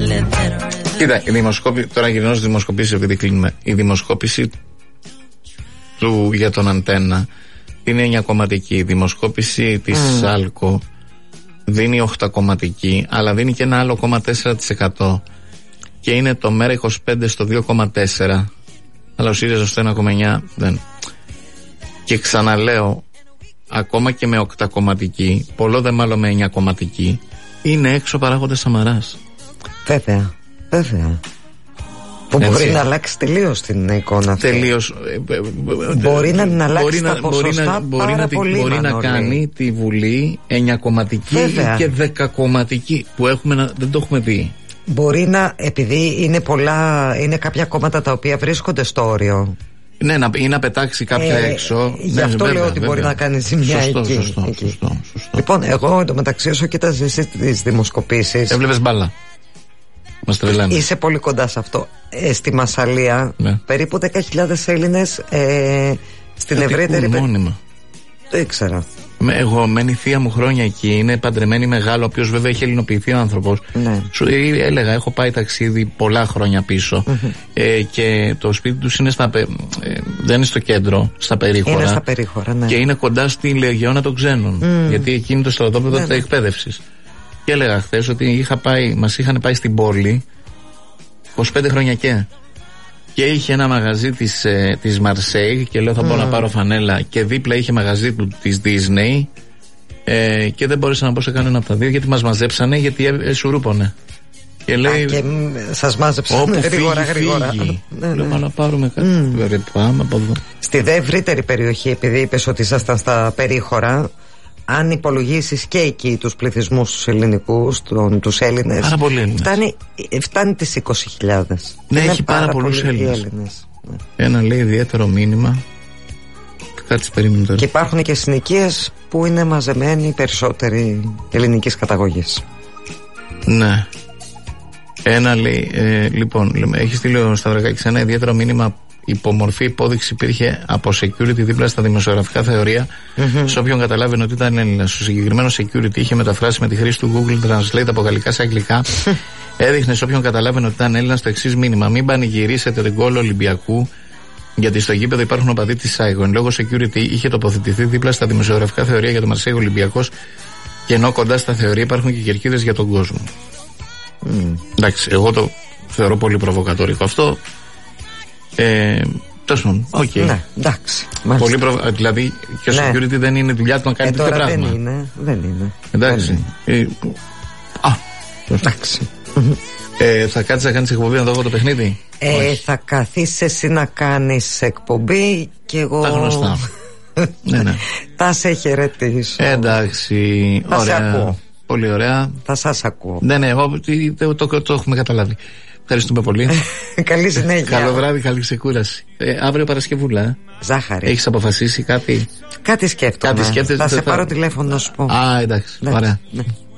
Κοίτα, η δημοσκόπηση, τώρα γυρνώ στη δημοσκοπήση επειδή κλείνουμε. Η δημοσκόπηση του για τον Αντένα είναι 9 κομματική. Η δημοσκόπηση της Σάλκο δίνει 8 κομματική, αλλά δίνει και ένα άλλο 0,4%. Και είναι το ΜΕΡΑ25 στο 2,4%. Αλλά ο ΣΥΡΙΖΑ στο 1,9% δεν. Και ξαναλέω, ακόμα και με 8 κομματική, πολλό δε μάλλον με 9 κομματική, είναι έξω παράγοντας Σαμαράς. Βέβαια. Που μπορεί να αλλάξει τελείως την εικόνα αυτή. Τελείως. Μπορεί να την αλλάξει τα ποσοστά πάρα πολύ. Μπορεί να κάνει τη Βουλή 9 κομματική και 10 κομματική, που δεν το έχουμε δει. Μπορεί να, επειδή είναι κάποια κόμματα τα οποία βρίσκονται στο όριο. Ναι, ή να πετάξει κάποια έξω. Γι' αυτό λέω ότι μπορεί να κάνει ζημιά εκεί. Σωστό. Λοιπόν, εγώ εντωμεταξύ όσο κοίταζα εσύ τις δημοσκοπήσεις. Έβλεπες μπάλα. Μας τρελάνε. Είσαι πολύ κοντά σε αυτό. Στη Μασσαλία, περίπου 10.000 Έλληνες στην ευρύτερη. Μόνιμα. Το ήξερα. Εγώ, μένει η θεία μου χρόνια εκεί, είναι παντρεμένη μεγάλο, ο οποίος βέβαια έχει ελληνοποιηθεί ο άνθρωπος. Ναι. Σου έλεγα, έχω πάει ταξίδι πολλά χρόνια πίσω και το σπίτι τους είναι δεν είναι στο κέντρο, στα περίχωρα. Είναι στα περίχωρα, ναι. Και είναι κοντά στη Λεγεώνα των Ξένων. Γιατί εκεί είναι το στρατόπεδο της εκπαίδευσης. Και έλεγα χθες ότι μας είχαν πάει στην πόλη 25 χρόνια και είχε ένα μαγαζί της Μαρσέιγ και λέω θα μπορώ να πάρω φανέλα, και δίπλα είχε μαγαζί της Disney και δεν μπορούσα να πω σε κανένα από τα δύο γιατί μας μαζέψανε, γιατί σουρούπωνε. Και λέει και σας μάζεψαν γρήγορα. Λέω να πάρουμε κάτι. Πάμε από εδώ. Στη δε ευρύτερη περιοχή, επειδή είπες ότι ήσασταν στα περίχωρα, αν υπολογίσεις και εκεί τους πληθυσμούς τους ελληνικούς, τους Έλληνες, φτάνει τις 20.000. Ναι, έχει πάρα πολλούς Έλληνες. Ένα λέει ιδιαίτερο μήνυμα. Κάτι περίμενε τώρα. Και υπάρχουν και συνοικίες που είναι μαζεμένοι περισσότεροι ελληνικής καταγωγής. Ναι. Ένα λέει, λοιπόν, έχει στείλει ο Σταυρακάκης ένα ιδιαίτερο μήνυμα. Υπομορφή υπόδειξη υπήρχε από security δίπλα στα δημοσιογραφικά θεωρία σε όποιον καταλάβαινε ότι ήταν Έλληνας. Το συγκεκριμένο security είχε μεταφράσει με τη χρήση του Google Translate από γαλλικά σε αγγλικά. Έδειχνε σε όποιον καταλάβαινε ότι ήταν Έλληνας το εξής μήνυμα: μην πανηγυρίσετε τον γκολ Ολυμπιακού, γιατί στο γήπεδο υπάρχουν οπαδοί της Σάιγον. Λόγω security είχε τοποθετηθεί δίπλα στα δημοσιογραφικά θεωρία για το Μαρσέιγ Ολυμπιακός, και ενώ κοντά στα θεωρία υπάρχουν και κερκίδες για τον κόσμο. Εντάξει, εγώ το θεωρώ πολύ προβοκατόρικο αυτό. Τόσο, οκ. Ναι, εντάξει. Δηλαδή και ο security δεν είναι δουλειά του να κάνει τέτοιο πράγμα. Δεν είναι. Εντάξει. Εντάξει. Θα κάτσεις να κάνεις εκπομπή να δω εγώ το παιχνίδι? Θα καθίσεις εσύ να κάνεις εκπομπή και εγώ. Τα γνωστά. Ναι. Θα σε χαιρετήσω. Εντάξει. Θα σε ακούω. Πολύ ωραία. Θα σας ακούω. Ναι, εγώ το έχουμε καταλάβει. Ευχαριστούμε πολύ. Καλή συνέχεια. Καλό βράδυ, καλή ξεκούραση. Αύριο Παρασκευούλα. Ζάχαρη. Έχεις αποφασίσει κάτι? Κάτι σκέφτομαι. Θα σε πάρω τηλέφωνο να σου πω. Εντάξει. Ωραία.